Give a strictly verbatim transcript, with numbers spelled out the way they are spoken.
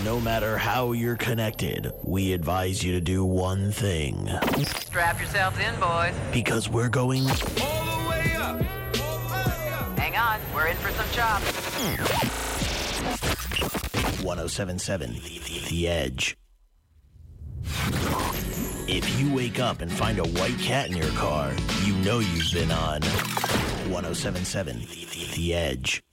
no matter how you're connected, we advise you to do one thing. Strap yourselves in, boys. Because we're going All the way up. All the way up. Hang on, we're in for some chops. one oh seven point seven The Edge. If you wake up and find a white cat in your car, you know you've been on one oh seven point seven The Edge.